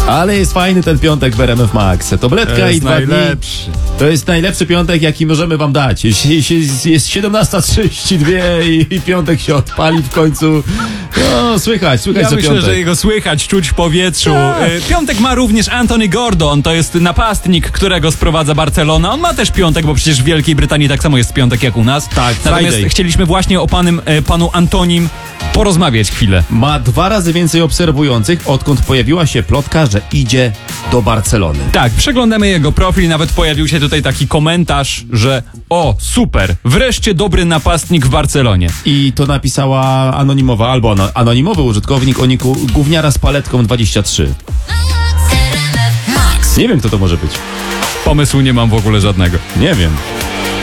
Ale jest fajny ten piątek w RMF Max. Tabletka i 2 dni. To jest najlepszy piątek, jaki możemy wam dać. Jest 17:32 i piątek się odpali w końcu. No, słychać, Ja że myślę, piątek. że jego słychać, czuć w powietrzu. Tak. Piątek ma również Anthony Gordon, to jest napastnik, którego sprowadza Barcelona. On ma też piątek, bo przecież w Wielkiej Brytanii tak samo jest piątek jak u nas. Tak, Natomiast Friday. chcieliśmy właśnie o panu Antonim porozmawiać chwilę. Ma 2 razy więcej obserwujących, odkąd pojawiła się plotka, że idzie do Barcelony. Tak, przeglądamy jego profil, nawet pojawił się tutaj taki komentarz, że o, super, wreszcie dobry napastnik w Barcelonie. I to napisała anonimowa albo anonimowy użytkownik o niku Gówniara z paletką 23. Nie wiem, kto to może być. Pomysłu nie mam w ogóle żadnego. Nie wiem.